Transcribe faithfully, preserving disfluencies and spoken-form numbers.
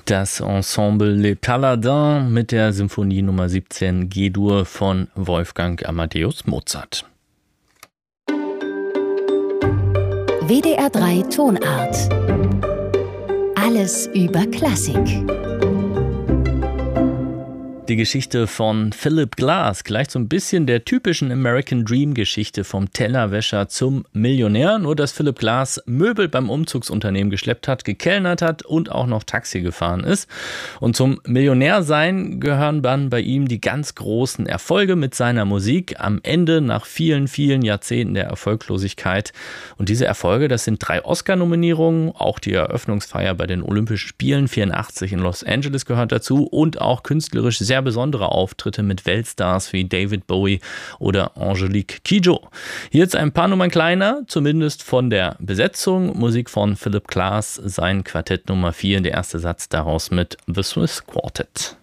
Das Ensemble Les Paladins mit der Symphonie Nummer siebzehn G-Dur von Wolfgang Amadeus Mozart. W D R drei Tonart. Alles über Klassik. Die Geschichte von Philip Glass gleicht so ein bisschen der typischen American Dream Geschichte vom Tellerwäscher zum Millionär, nur dass Philip Glass Möbel beim Umzugsunternehmen geschleppt hat, gekellnert hat und auch noch Taxi gefahren ist. Und zum Millionärsein gehören dann bei ihm die ganz großen Erfolge mit seiner Musik am Ende nach vielen, vielen Jahrzehnten der Erfolglosigkeit. Und diese Erfolge, das sind drei Oscar-Nominierungen, auch die Eröffnungsfeier bei den Olympischen Spielen vierundachtzig in Los Angeles gehört dazu und auch künstlerisch sehr besondere Auftritte mit Weltstars wie David Bowie oder Angelique Kidjo. Hier jetzt ein paar Nummern kleiner, zumindest von der Besetzung. Musik von Philip Glass, sein Quartett Nummer vier, der erste Satz daraus mit The Swiss Quartet.